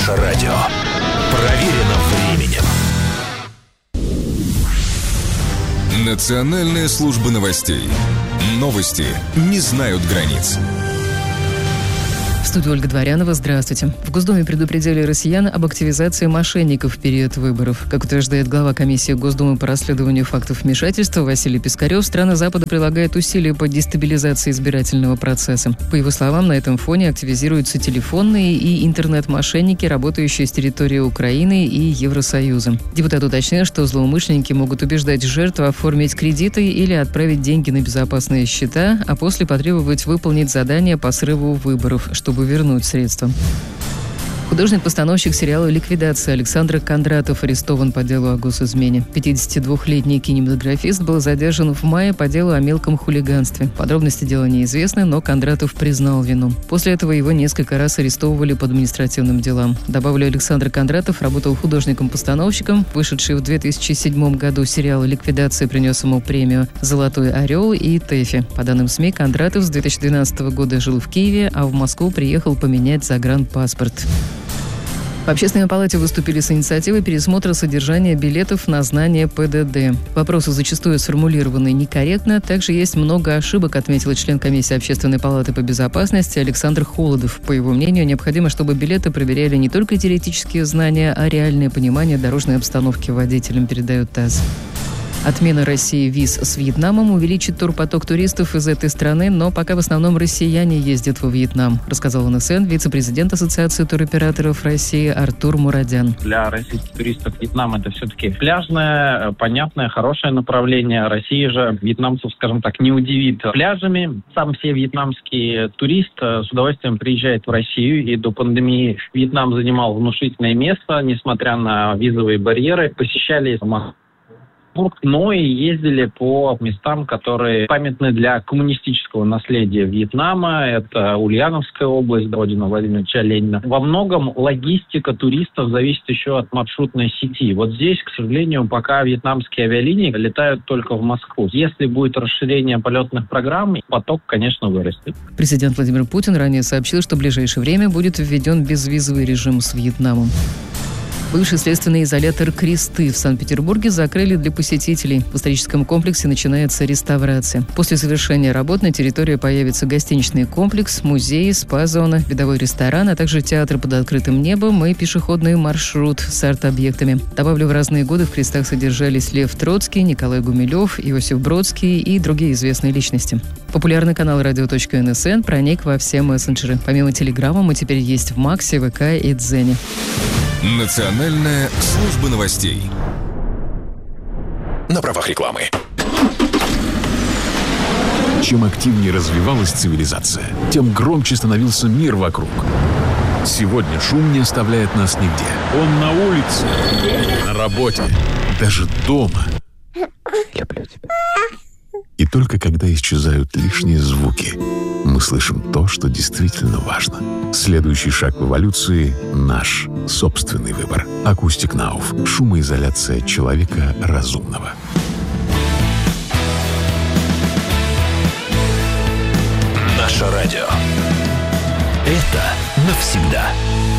Наше радио. Проверено временем. Национальная служба новостей. Новости не знают границ. В студии Ольга Дворянова. Здравствуйте. В Госдуме предупредили россиян об активизации мошенников в период выборов. Как утверждает глава комиссии Госдумы по расследованию фактов вмешательства Василий Пискарев, страна Запада прилагает усилия по дестабилизации избирательного процесса. По его словам, на этом фоне активизируются телефонные и интернет-мошенники, работающие с территории Украины и Евросоюза. Депутат уточнил, что злоумышленники могут убеждать жертв оформить кредиты или отправить деньги на безопасные счета, а после потребовать выполнить задание по срыву выборов, чтобы вернуть средства. Художник-постановщик сериала «Ликвидация» Александр Кондратов арестован по делу о госизмене. 52-летний кинематографист был задержан в мае по делу о мелком хулиганстве. Подробности дела неизвестны, но Кондратов признал вину. После этого его несколько раз арестовывали по административным делам. Добавлю, Александр Кондратов работал художником-постановщиком. Вышедший в 2007 году сериал «Ликвидация» принес ему премию «Золотой орел» и ТЭФИ. По данным СМИ, Кондратов с 2012 года жил в Киеве, а в Москву приехал поменять загранпаспорт. В Общественной палате выступили с инициативой пересмотра содержания билетов на сдание ПДД. Вопросы зачастую сформулированы некорректно. Также есть много ошибок, отметил член комиссии Общественной палаты по безопасности Александр Холодов. По его мнению, необходимо, чтобы билеты проверяли не только теоретические знания, а реальное понимание дорожной обстановки водителям, передает ТАСС. Отмена России виз с Вьетнамом увеличит турпоток туристов из этой страны, но пока в основном россияне ездят во Вьетнам, рассказал НСН вице-президент Ассоциации туроператоров России Артур Мурадян. Для российских туристов Вьетнам это все-таки пляжное, понятное, хорошее направление. Россия же вьетнамцев, скажем так, не удивит пляжами. Сам все вьетнамский турист с удовольствием приезжает в Россию, и до пандемии Вьетнам занимал внушительное место, несмотря на визовые барьеры. Посещали но и ездили по местам, которые памятны для коммунистического наследия Вьетнама. Это Ульяновская область, родина Владимира Ильича Ленина. Во многом логистика туристов зависит еще от маршрутной сети. Вот здесь, к сожалению, пока вьетнамские авиалинии летают только в Москву. Если будет расширение полетных программ, поток, конечно, вырастет. Президент Владимир Путин ранее сообщил, что в ближайшее время будет введен безвизовый режим с Вьетнамом. Бывший следственный изолятор «Кресты» в Санкт-Петербурге закрыли для посетителей. В историческом комплексе начинается реставрация. После завершения работ на территории появится гостиничный комплекс, музей, спа-зона, видовой ресторан, а также театр под открытым небом и пешеходный маршрут с арт-объектами. Добавлю, в разные годы в «Крестах» содержались Лев Троцкий, Николай Гумилев, Иосиф Бродский и другие известные личности. Популярный канал «Радио.НСН» проник во все мессенджеры. Помимо Телеграма мы теперь есть в Максе, ВК и Дзене. Национальная служба новостей. На правах рекламы. Чем активнее развивалась цивилизация, тем громче становился мир вокруг. Сегодня шум не оставляет нас нигде. Он на улице, на работе, даже дома. Люблю тебя. И только когда исчезают лишние звуки, мы слышим то, что действительно важно. Следующий шаг в эволюции — наш собственный выбор. Acoustic Now. Шумоизоляция человека разумного. Наше радио. Это навсегда.